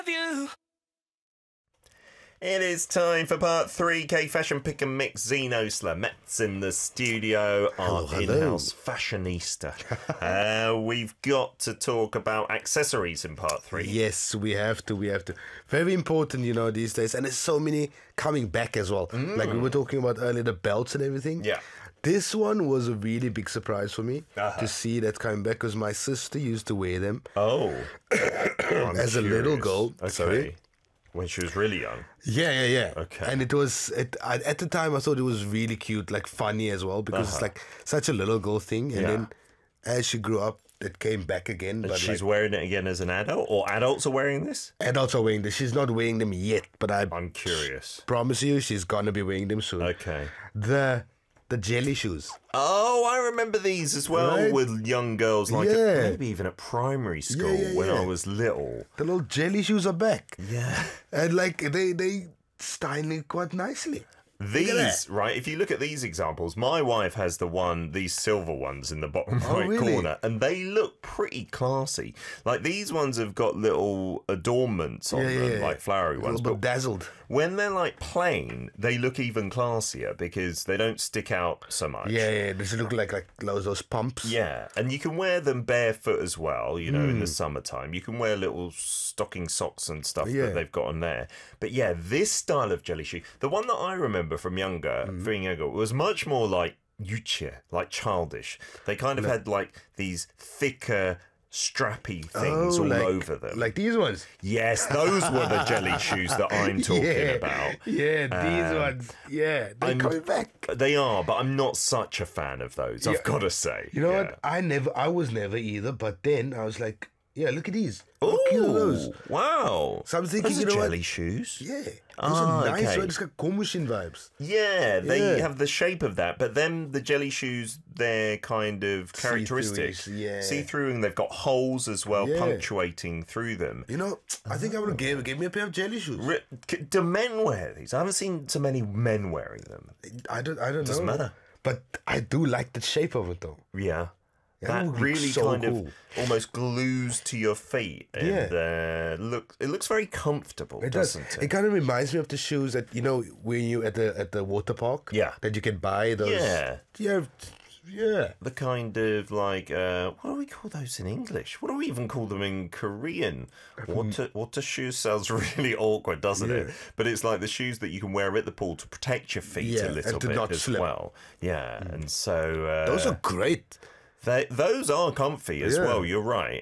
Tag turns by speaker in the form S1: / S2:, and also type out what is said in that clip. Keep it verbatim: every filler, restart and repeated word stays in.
S1: You.
S2: It is time for part three, K-Fashion Pick and Mix. Zeno Slamet's in the studio, our
S3: hello.
S2: in-house fashionista. uh, we've got to talk about accessories in part three.
S3: Yes, we have to, we have to. Very important, you know, these days. And there's so many coming back as well. Mm. Like we were talking about earlier, the belts and everything.
S2: Yeah.
S3: This one was a really big surprise for me
S2: uh-huh.
S3: to see that coming back because my sister used to wear them.
S2: Oh.
S3: As a little girl.
S2: Okay.
S3: Sorry.
S2: When she was really young.
S3: Yeah, yeah, yeah.
S2: Okay.
S3: And it was, it, I, at the time, I thought it was really cute, like funny as well, because
S2: uh-huh.
S3: it's like such a little girl thing. And
S2: yeah.
S3: then as she grew up, it came back again.
S2: And
S3: but
S2: she's
S3: like,
S2: wearing it again as an adult? Or adults are wearing this?
S3: Adults are wearing this. She's not wearing them yet, but I
S2: I'm curious.
S3: promise you she's going to be wearing them soon.
S2: Okay.
S3: The the jelly shoes.
S2: Oh, I remember these as well
S3: Right?
S2: with young girls, like
S3: Yeah.
S2: maybe even at primary school
S3: yeah,
S2: when
S3: yeah.
S2: I was little.
S3: The little jelly shoes are back.
S2: Yeah.
S3: And like they, they style it quite nicely.
S2: These, right, if you look at these examples, my wife has the one, these silver ones in the bottom
S3: Oh,
S2: right
S3: really?
S2: corner, and they look pretty classy. Like, these ones have got little adornments on
S3: Yeah,
S2: them,
S3: yeah, yeah.
S2: like flowery
S3: A
S2: ones.
S3: little
S2: But
S3: bit dazzled.
S2: when they're, like, plain, they look even classier because they don't stick out so much.
S3: Yeah, yeah. Does it look like like those, those pumps?
S2: Yeah, and you can wear them barefoot as well, you know, in
S3: Hmm.
S2: the summertime. You can wear little stocking socks and stuff
S3: Yeah.
S2: that they've got on there. But yeah, this style of jelly shoe, the one that I remember from younger,
S3: Hmm.
S2: being younger, was much more like yuche, like childish. They kind of had like these thicker, strappy things
S3: Oh,
S2: all
S3: like,
S2: over them.
S3: Like these ones.
S2: Yes, those were the jelly shoes that I'm talking
S3: yeah.
S2: about.
S3: Yeah, these
S2: Um,
S3: ones. Yeah, they're
S2: I'm-
S3: coming back.
S2: They are, but I'm not such a fan of those, I've
S3: Yeah.
S2: got to say.
S3: You know
S2: Yeah.
S3: what? I never, I was never either. But then I was like, yeah, look at these. How cute are those?
S2: Oh, wow.
S3: So I'm thinking,
S2: Those
S3: you
S2: are
S3: know what?
S2: jelly shoes.
S3: Yeah, those
S2: Ah,
S3: are nice.
S2: okay.
S3: Right? It's got Komushin vibes.
S2: Yeah, they
S3: Yeah.
S2: have the shape of that, but then the jelly shoes, they're kind of characteristic.
S3: See-through-ish, yeah.
S2: See-through, and they've got holes as well,
S3: Yeah.
S2: punctuating through them.
S3: You know, I think I would give give me a pair of jelly shoes.
S2: Ri- c- Do men wear these? I haven't seen so many men wearing them.
S3: I don't, I don't
S2: Doesn't
S3: know.
S2: matter.
S3: But I do like the shape of it though.
S2: Yeah.
S3: That
S2: That
S3: would look
S2: really
S3: so
S2: kind
S3: cool.
S2: of almost glues to your feet, and uh, look, it looks very comfortable,
S3: It does.
S2: doesn't
S3: It
S2: it?
S3: kind of reminds me of the shoes that you know when you at the at the water park.
S2: Yeah.
S3: That you can buy those.
S2: Yeah.
S3: Yeah. Yeah.
S2: The kind of like, uh, what do we call those in English? What do we even call them in Korean? Water, water shoes sounds really awkward, doesn't it?
S3: Yeah.
S2: But it's like the shoes that you can wear at the pool to protect your feet
S3: Yeah,
S2: a little
S3: and to
S2: bit
S3: not
S2: as
S3: slip.
S2: well. Yeah, and so uh,
S3: Those are great.
S2: they, those are comfy as
S3: Yeah.
S2: well. You're right.